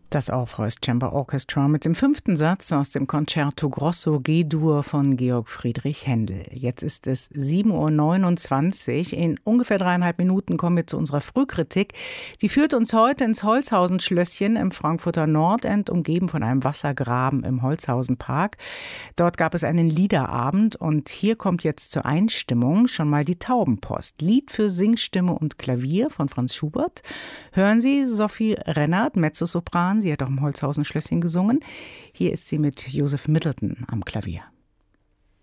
Das Orpheus Chamber Orchestra mit dem 5. Satz aus dem Concerto Grosso G-Dur von Georg Friedrich Händel. Jetzt ist es 7:29 Uhr. In ungefähr 3,5 Minuten kommen wir zu unserer Frühkritik. Die führt uns heute ins Holzhausen-Schlösschen im Frankfurter Nordend, umgeben von einem Wassergraben im Holzhausen-Park. Dort gab es einen Liederabend und hier kommt jetzt zur Einstimmung schon mal die Taubenpost. Lied für Singstimme und Klavier von Franz Schubert. Hören Sie Sophie Rennert, Mezzosopran. Sie hat auch im Holzhausen-Schlösschen gesungen. Hier ist sie mit Joseph Middleton am Klavier.